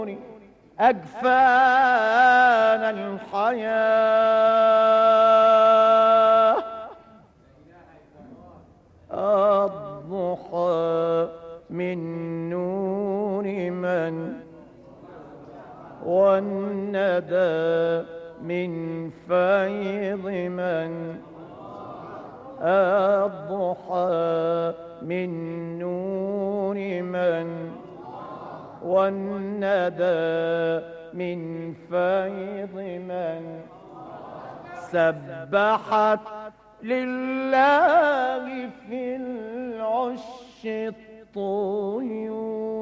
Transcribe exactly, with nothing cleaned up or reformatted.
أجفان الحياة الضحى من نور من والندى من فيض من الضحى من نور من والندى من فيض من سبحت لله في العش الطيور